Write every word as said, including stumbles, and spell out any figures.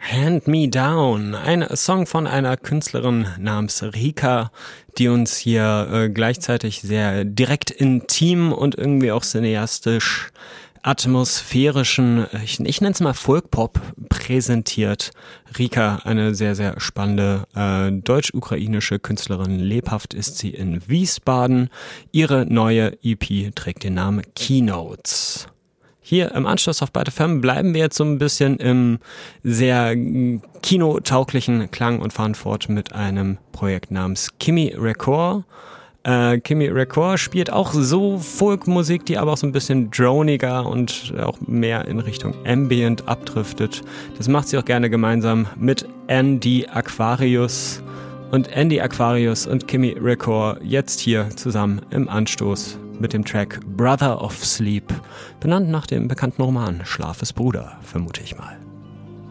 Hand Me Down, ein Song von einer Künstlerin namens Rika, die uns hier äh, gleichzeitig sehr direkt intim und irgendwie auch cineastisch atmosphärischen, ich, ich nenne es mal Folkpop, präsentiert. Rika, eine sehr, sehr spannende äh, deutsch-ukrainische Künstlerin. Lebhaft ist sie in Wiesbaden. Ihre neue E P trägt den Namen Keynotes. Hier im Anschluss auf Byte F M bleiben wir jetzt so ein bisschen im sehr kinotauglichen Klang und fahren fort mit einem Projekt namens Kimi Record. Äh, Kimi Record spielt auch so Folkmusik, die aber auch so ein bisschen droniger und auch mehr in Richtung Ambient abdriftet. Das macht sie auch gerne gemeinsam mit Andy Aquarius. Und Andy Aquarius und Kimi Record jetzt hier zusammen im Anstoß mit dem Track Brother of Sleep, benannt nach dem bekannten Roman Schlaf ist Bruder, vermute ich mal.